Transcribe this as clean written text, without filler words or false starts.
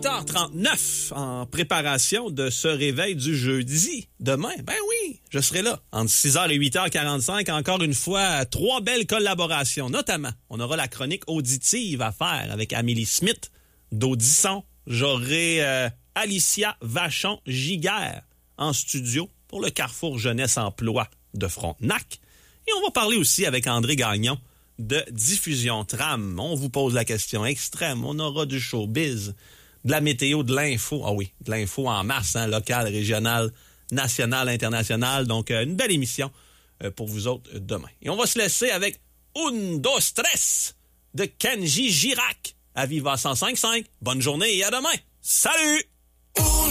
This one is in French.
8h39 en préparation de ce réveil du jeudi. Demain, ben oui, je serai là. Entre 6h et 8h45, encore une fois, 3 belles collaborations. Notamment, on aura la chronique auditive à faire avec Amélie Smith d'Audisson. J'aurai Alicia Vachon-Giguère en studio pour le Carrefour Jeunesse Emploi de Frontenac. Et on va parler aussi avec André Gagnon de Diffusion Tram. On vous pose la question extrême. On aura du showbiz, de la météo, de l'info. Ah oui, de l'info en masse, hein, locale, régionale, nationale, internationale. Donc, une belle émission pour vous autres demain. Et on va se laisser avec Un, Dos, Tres de Kenji Girac à Viva 105.5. Bonne journée et à demain. Salut!